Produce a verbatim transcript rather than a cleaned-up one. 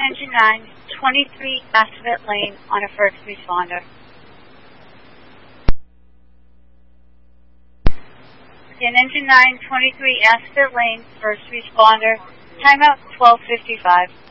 Engine nine, twenty-three Asvet Lane on a first responder. In Engine nine, twenty-three Asvet Lane, first responder, timeout twelve fifty-five.